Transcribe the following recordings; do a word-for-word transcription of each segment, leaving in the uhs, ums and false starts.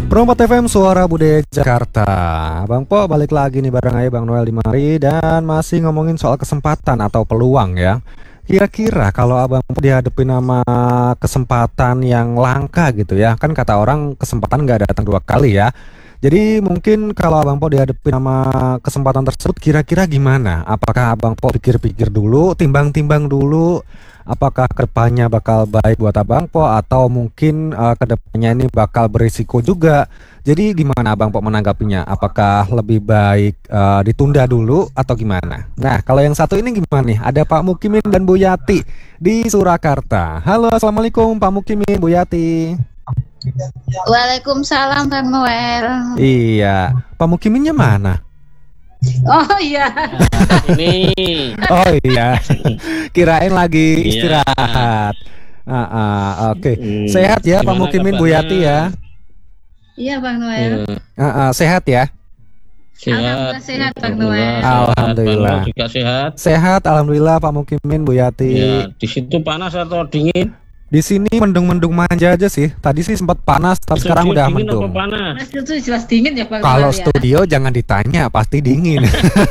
Perompak F M Suara Budaya Jakarta. Bang Po balik lagi nih bareng aja Bang Noel di mari dan masih ngomongin soal kesempatan atau peluang ya. Kira-kira kalau Abang Po dihadapin sama kesempatan yang langka gitu ya, kan kata orang kesempatan nggak datang dua kali ya. Jadi mungkin kalau Abang Po dihadapin sama kesempatan tersebut kira-kira gimana? Apakah Abang Po pikir-pikir dulu, timbang-timbang dulu, apakah kedepannya bakal baik buat Abang Po atau mungkin uh, kedepannya ini bakal berisiko juga. Jadi gimana Abang Po menanggapinya? Apakah lebih baik uh, ditunda dulu atau gimana? Nah kalau yang satu ini gimana nih? Ada Pak Mukimin dan Bu Yati di Surakarta. Halo, assalamualaikum Pak Mukimin, Bu Yati. Waalaikumsalam Bang Noel. Iya, Pak Mukiminnya mana? Oh iya. Ini. Oh iya. Kirain lagi Iya. istirahat. Ah, ah, oke. Hmm, Sehat ya Pak gimana Mukimin, Bu kabarnya? Yati ya. Iya Bang Noel. Hmm, Ah, ah, sehat ya. Alhamdulillah sehat, Bang Noel. Alhamdulillah. Bang Noel juga sehat. Sehat, alhamdulillah Pak Mukimin, Bu Yati. Ya, di situ panas atau dingin? Di sini mendung-mendung manja aja sih. Tadi sih sempat panas, tapi sekarang Studio udah dingin mendung. apa panas? Mas itu jelas dingin ya Bang Kalau Noel ya. studio jangan ditanya, pasti dingin.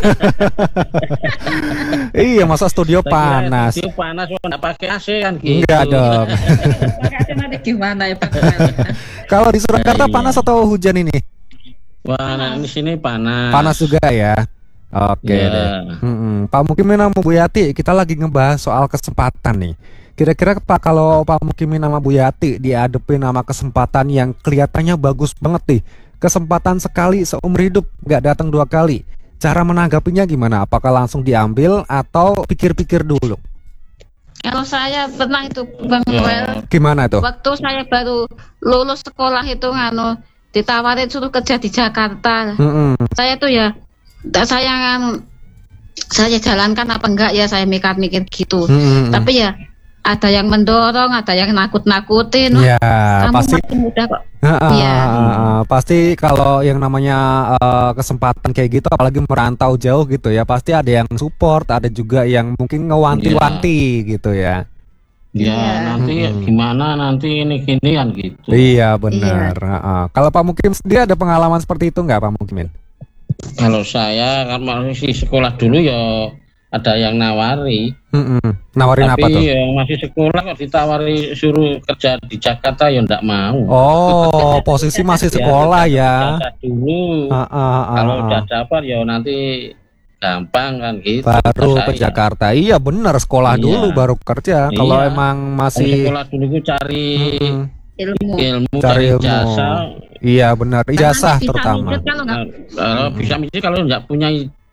Iya, masa studio Saya kira panas? Studio panas, kok nggak pakai A C kan gitu. Enggak dong. Pakai nanti gimana ya Bang Noel? Kalau di Surakarta Iya. panas atau hujan ini? Wah, nah, di sini panas. Panas juga ya. Oke Iya. deh. Mm-mm. Pak Mukimin sama Bu Yati, kita lagi ngebahas soal kesempatan nih. Kira-kira Pak, kalau Pak Mukimin sama Bu Yati dihadapin sama kesempatan yang kelihatannya bagus banget nih, kesempatan sekali seumur hidup, nggak datang dua kali, cara menanggapinya gimana? Apakah langsung diambil atau pikir-pikir dulu? Kalau saya pernah itu Bang Ya. Noel, Gimana tuh? waktu saya baru lulus sekolah itu nganu ditawarin suruh kerja di Jakarta. Mm-mm. Saya tuh ya tak saya nganu saya jalankan apa enggak ya, saya mikir-mikir gitu. Mm-mm. Tapi ya ada yang mendorong, ada yang nakut-nakutin. Wah, Ya kamu pasti. masih muda kok. Heeh, Iya. heeh, pasti kalau yang namanya eh, kesempatan kayak gitu, apalagi merantau jauh gitu ya, pasti ada yang support, ada juga yang mungkin ngewanti-wanti gitu ya. Ya, Iya. nanti Mm-mm. gimana nanti ini ginian gitu. Iya benar. Heeh. Kalau Pak Mukim sendiri ada pengalaman seperti itu nggak Pak Mukimin? Kalau saya kan masih sekolah dulu ya ada yang nawari. Mm-mm. Nawarin Tapi apa tuh? yang masih sekolah kok ditawari suruh kerja di Jakarta ya enggak mau. Oh, posisi masih sekolah ya. Biasa dulu. Heeh, heeh, Kalau heeh. udah dapat ya nanti gampang kan gitu. Baru kata ke saya. Jakarta. Iya benar, sekolah Iya. dulu baru kerja. Kalau Iya. emang Kalau masih sekolah dulu itu cari Mm-mm. Ilmu. ilmu, Cari cari ilmu. jasa. Iya benar, ijazah Karena bisa terutama. mikir kalau nggak- Nah, kalau Mm-mm. bisa mikir kalau nggak punya.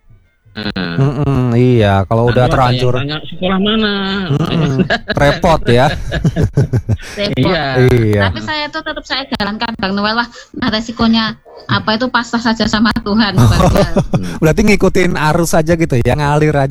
Nah, Mm-mm, iya, kalau udah lalu ada terlanjur yang tanya, sekolah mana? mm-mm, repot ya. repot. Iya. Iya. Tapi saya tuh tetap saya jalankan Bang Noel lah. Nah resikonya apa itu pasrah saja sama Tuhan Bang Noel. Berarti ngikutin arus aja gitu ya, ngalir aja